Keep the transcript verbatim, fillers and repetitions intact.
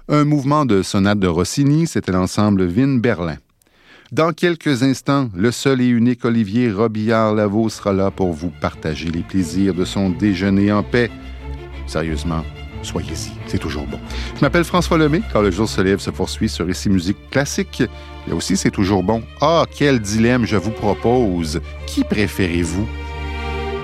Un mouvement de sonate de Rossini, c'était l'ensemble Vin Berlin. Dans quelques instants, le seul et unique Olivier Robillard-Lavaux sera là pour vous partager les plaisirs de son déjeuner en paix. Sérieusement, soyez-y, c'est toujours bon. Je m'appelle François Lemay. Quand le jour se lève se poursuit sur Ici Musique Classique. Là aussi, c'est toujours bon. Ah, quel dilemme je vous propose. Qui préférez-vous?